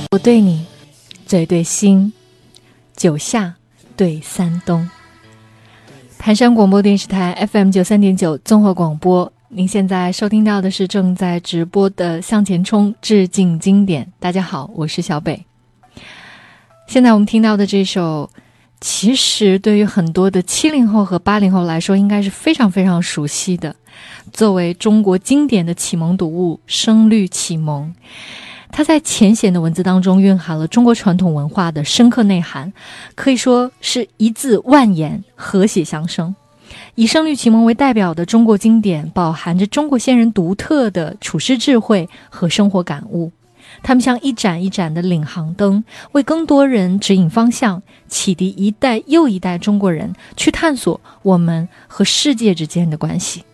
我对你，嘴对心，九夏对三冬。盘山广播电视台 FM93.9 综合广播，您现在收听到的是正在直播的向前冲致敬经典。大家好，我是小北。现在我们听到的这首，其实对于很多的70后和80后来说，应该是非常非常熟悉的。作为中国经典的启蒙读物《声律启蒙》，它在浅显的文字当中蕴含了中国传统文化的深刻内涵，可以说是一字万言，和谐相生。以《声律启蒙》为代表的中国经典，饱含着中国先人独特的处世智慧和生活感悟。他们像一盏一盏的领航灯，为更多人指引方向，启迪一代又一代中国人去探索我们和世界之间的关系。